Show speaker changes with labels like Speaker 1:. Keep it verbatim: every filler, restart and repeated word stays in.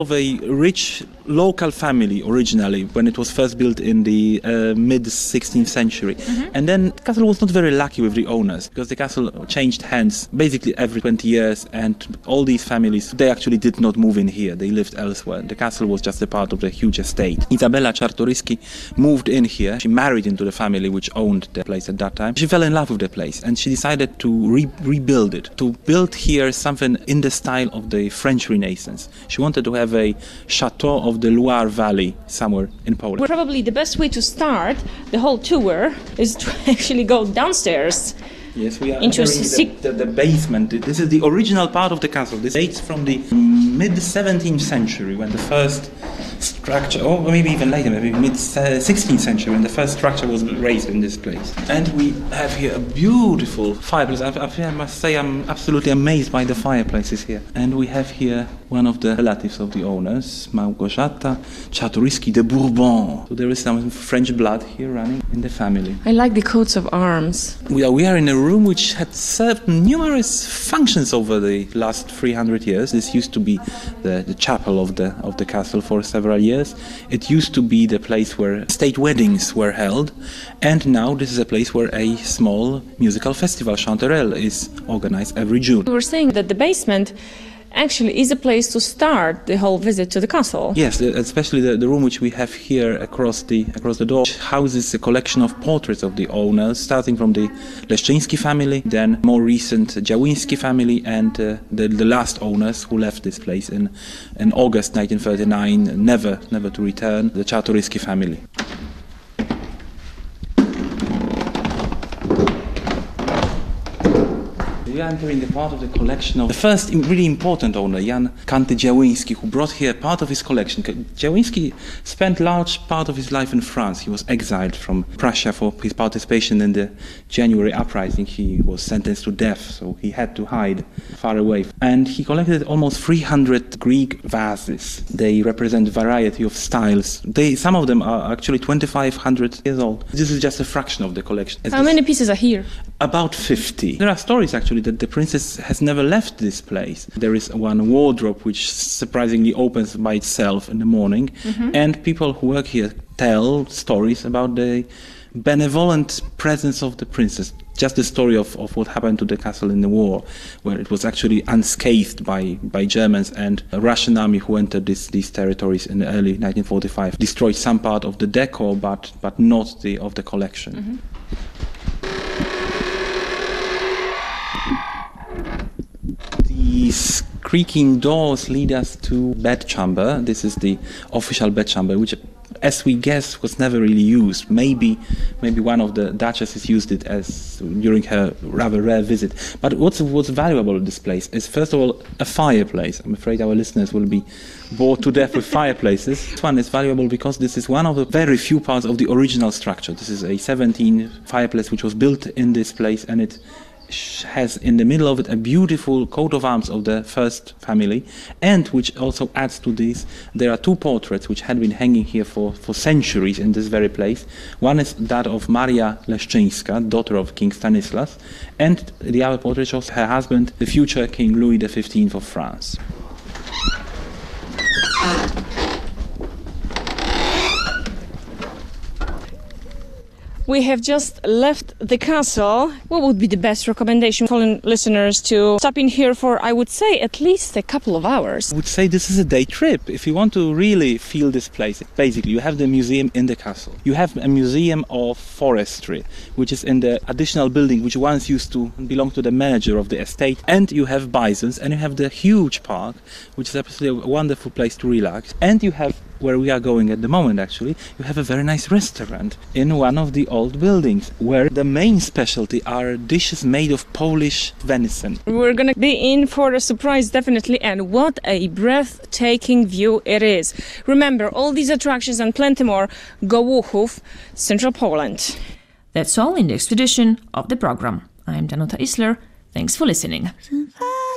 Speaker 1: of a rich local family originally when it was first built in the uh, mid sixteenth century. Mm-hmm. And then the castle was not very lucky with the owners because the castle changed hands basically every twenty years, and all these families, they actually did not move in here. They lived elsewhere. The castle was just a part of the huge estate. Izabela Czartoryski moved in here. She married into the family which owned the place at that time. She fell in love with the place and she decided to re- rebuild it, to build here something in the style of the French Renaissance. She wanted to have a chateau of the Loire Valley somewhere in Poland.
Speaker 2: Probably the best way to start the whole tour is to actually go downstairs.
Speaker 1: Yes, we are
Speaker 2: into
Speaker 1: entering the, the, the basement. This is the original part of the castle. This dates from the mid seventeenth century when the first structure, or maybe even later, maybe mid sixteenth century when the first structure was raised in this place. And we have here a beautiful fireplace. I, I must say I'm absolutely amazed by the fireplaces here. And we have here one of the relatives of the owners, Małgorzata Czartoryski de Bourbon. So there is some French blood here running in the family.
Speaker 2: I like the coats of arms.
Speaker 1: We are, we are in a room which had served numerous functions over the last three hundred years. This used to be the, the chapel of the of the castle for several years. It used to be the place where state weddings were held, and now this is a place where a small musical festival, Chanterelle, is organized every June.
Speaker 2: We were saying that the basement actually is a place to start the whole visit to the castle.
Speaker 1: Yes, especially the, the room which we have here across the across the door houses a collection of portraits of the owners, starting from the Leszczyński family, then more recent Działyński family, and uh, the, the last owners who left this place in, in August nineteen thirty-nine, never never to return, the Czartoryski family. We are entering the part of the collection of the first really important owner, Jan Kanty Działyński, who brought here part of his collection. Działyński spent large part of his life in France. He was exiled from Prussia for his participation in the January uprising. He was sentenced to death, so he had to hide far away. And he collected almost three hundred Greek vases. They represent a variety of styles. They, some of them are actually twenty-five hundred years old. This is just a fraction of the collection.
Speaker 2: How many pieces are here?
Speaker 1: About fifty. There are stories actually that the princess has never left this place. There is one wardrobe which surprisingly opens by itself in the morning, mm-hmm. and people who work here tell stories about the benevolent presence of the princess. Just the story of, of what happened to the castle in the war, where it was actually unscathed by, by Germans, and a Russian army who entered this, these territories in the early nineteen forty-five destroyed some part of the decor, but, but not the of the collection. Mm-hmm. These creaking doors lead us to bedchamber. This is the official bedchamber, which, as we guess, was never really used. Maybe, maybe one of the duchesses used it as during her rather rare visit. But what's what's valuable in this place is, first of all, a fireplace. I'm afraid our listeners will be bored to death with fireplaces. This one is valuable because this is one of the very few parts of the original structure. This is a seventeen fireplace which was built in this place, and it has in the middle of it a beautiful coat of arms of the first family, and which also adds to this, there are two portraits which had been hanging here for, for centuries in this very place. One is that of Maria Leszczyńska, daughter of King Stanislas, and the other portrait shows her husband, the future King Louis the fifteenth of France.
Speaker 2: We have just left the castle. What would be the best recommendation for listeners to stop in here for, I would say, at least a couple of hours?
Speaker 1: I would say this is a day trip. If you want to really feel this place, basically you have the museum in the castle. You have a museum of forestry, which is in the additional building which once used to belong to the manager of the estate. And you have bisons, and you have the huge park, which is absolutely a wonderful place to relax. And you have, where we are going at the moment actually, you have a very nice restaurant in one of the old buildings, where the main specialty are dishes made of Polish venison.
Speaker 2: We're gonna be in for a surprise, definitely, and what a breathtaking view it is. Remember, all these attractions and plenty more, Gołuchów, Central Poland.
Speaker 3: That's all in the expedition of the program. I'm Danuta Isler. Thanks for listening.